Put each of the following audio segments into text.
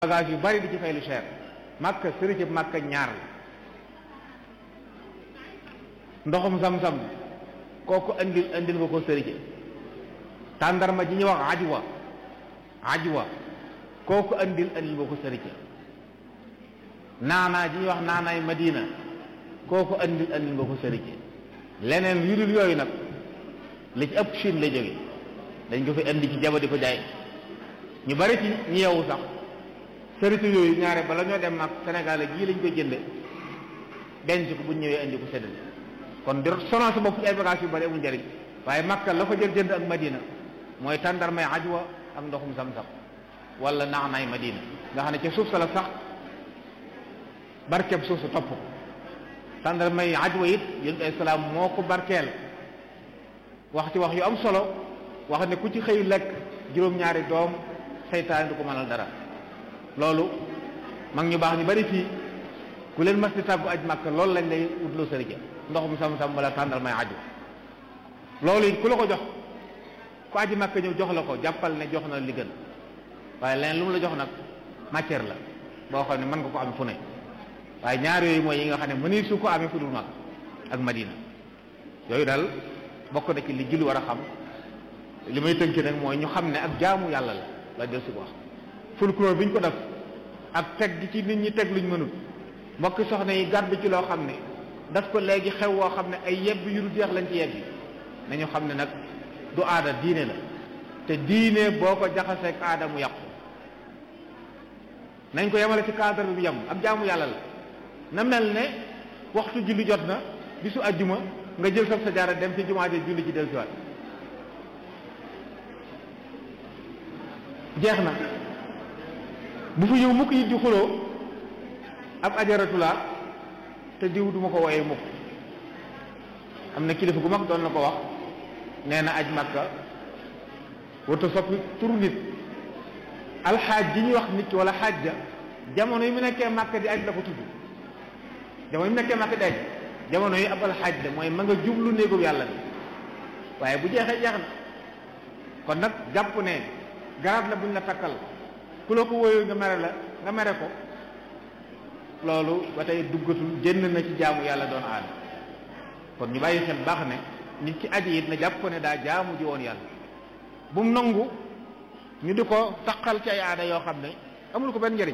bagage yu bari di ci fay lu cher Makka sëriñ Makka ñaar la ndoxum sam-sam kooku andil nga ko sëriñ tàndarma ji ñuy wax ajwa kooku andil nga ko sëriñ naanaa ji ñuy wax naanaay Madina kooku andil nga ko sëriñ leneen yu dul yooyu nag li ci ëpp Chine la jóge dañ ko fi andi ci jaba di ko jaay ñu bari ci ñu yeewu sax sëriñ yooyu ñaare bala ñoo dem ak Sénégal gii lañ koy jënde denc ko bu ñëwee andi ko séddale kon di sonal sa bopp ci ay bagages yu bari amul njëriñ waaye Makka la fa jënd ak Madina mooy tàndarmay ajwa ak ndoxum sam-sam wala naanaay Madina nga xam ne ca suuf sa la sax barkeeb suuf sa topp ko tàndarmay ajwa it yonent ay salaam moo ko barkeel wax ci wax yu am solo wax ne ku ci xëy lekk juróom-ñaari doom seytaan du ko mënal dara loolu mag ñu baax ñu bari fii ku leen mas di tàggu aj Makka loolu lañ lay wutloo sëriñ ndoxum sam-sam wala tàndarmay ajwa loolu it ku la ko jox ku aji Makka ñëw jox la ko jàppal ne jox na li gën waaye leneen lu mu la jox nag matière la boo xam ne mën nga ko am fu ne waaye ñaar yooyu mooy yi nga xam ne mëni su ko amee fu dul Makka ak Madina yooyu daal bokk na ci li julli war a xam li may tënk nag mooy ñu xam ne ak jaamu yàlla la del si ko wax folklore bi ñu ko def ak teg gi ci nit ñi teg luñ mënul mbokki soxna yi gàddu ci loo xam ne daf ko léegi xew woo xam ne ay yebb yu dul jeex lañ ci yebbi nañu xam ne nag du aada diine la te diine boo ko jaxaseeg aada mu yàqu nañ ko yemale ci cadre bi yem ak jaamu yàlla la na mel ne waxtu julli jot na bisu àjjuma nga jël sa jaara dem ci jumaa ji julli ci dellusiwaat jeex na bu fi ñëw mukk yi di xuloo ab ajaratu laa te diw duma ko woyee mukk am na kilifa gu mag doon na ko wax nee na aj Makka warta soppi turu nit alxaaj ji ñuy wax nit ki wala xaajja jamono yi mu nekkee Makka di aj la ko tudd jamono yi mu nekkee Makka di aj jamono yi ab alxaaj la mooy ma nga jublu néegub yàlla bi waaye bu jeexee jeex na kon nag jàpp ne garab la buñ la takkal ku la ko wóoyoo nga mere ko loolu ba tey duggatul génn na ci jaamu yàlla doon aada kon ñu bàyyi xel baax ne nit ki aji it na jàpp ne daa jaamu ji woon yàlla bu mu nangu ñu di ko taqal ci ay aada yoo xam ne amul ko benn njëriñ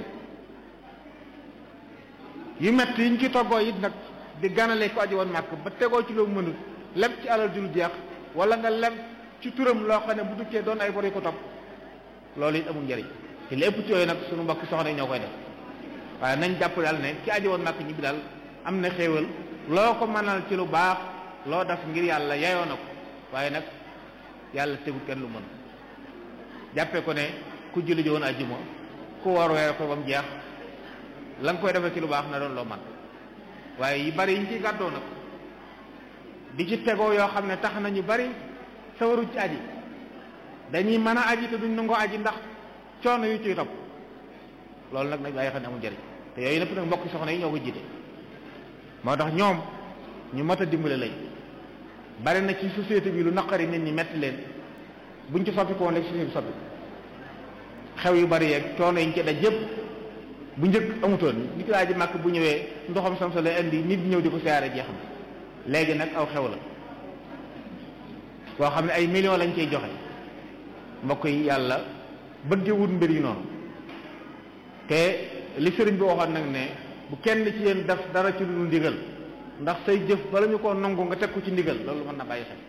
yu metti yi ñu ci toggoo it nag di ganale ko aji woon màkk ba tegoo ci loo mënul leb ci alal jul jeex wala nga leb ci turam loo xam ne bu dukkee doon ay bor yu ko topp loolu it amul njëriñ te lépp ci yooyu nag suñu mbokk soxna ñoo koy def waaye nañ jàpp daal ne ki aji woon màkk ñibbi daal am na xéewal loo ko mënal ci lu baax loo def ngir yàlla yayoo na ko waaye nag yàlla tegu kenn lu mën jàppee ko ne ku julli ji woon àjjuma ku war weer ko ba mu jeex la nga koy defee ci lu baax na doon loo man waaye yi bari yi ñu ciy gàddoo nag di ci tegoo yoo xam ne tax na ñu bari sawaru ci aji dañuy mën a aji te duñ nangoo aji ndax coono yu ciy topp loolu nag bàyyi xam ne amul njëriñ te yooyu lépp nag mbokki soxna yi ñoo ko jiite moo tax ñoom ñu mat a dimbale lañ bari na ci société bi lu naqari nit ñi metti leen buñ ci soppi ko woon rek société bi soppi xew yu bari yeeg coono yi ñu ci daj yëpp bu njëkk amutoon nit ki laa ji màkk bu ñëwee ndoxam sam sa lay indi nit ñëw di ko siyaare jeex na léegi nag aw xew la boo xam ne ay millions lañ cey joxe mbokk yi yàlla bëgge wut mbir yi noonu te li sëriñ bi waxoon nag ne bu kenn ci yéen def dara ci lu dul ndigal ndax say jëf bala ñu koo nangu nga teg ko ci ndigal loolu mën na bàyyi xel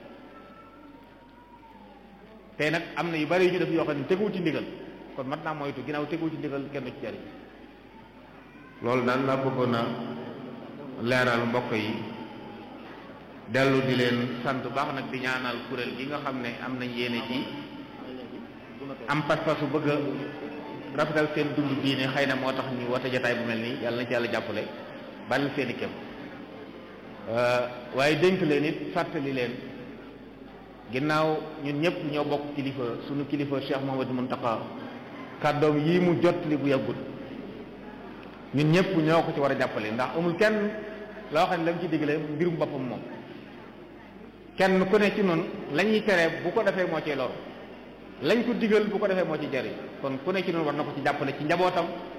te nag am na yu bari yu ñu def yoo xam ne teguwu ci ndigal kon mat naa moytu ginnaaw teguwu ci ndigal kenn ci jariñ loolu daal laa bëggoon a leeral mbokk yi dellu di leen sant baax nag di ñaanal kuréel gi nga xam ne am nañ yéene ci am pas-pasu bëgg a rafetal seen dund diine xëy na moo tax ñu woote jataay bu mel nii yàlla na ci yàlla jàppale bàyyi seen i kem waaye dénk leen it fàttali leen ginnaaw ñun ñëpp ñoo bokk kilifa sunu kilifa Cheikh Mouhamadou Mountakha kàddoom yii mu jot li bu yàggul ñun ñëpp ñoo ko ci war a jàppale ndax amul kenn loo xam ne la mu ci digle mbirum boppam moom kenn ku ne ci noonu la ñuy tere bu ko defee moo ci lor lañ ko digal bu ko defee moo ci jariñ kon ku ne ci noonu war na ko ci jàppale ci njabootam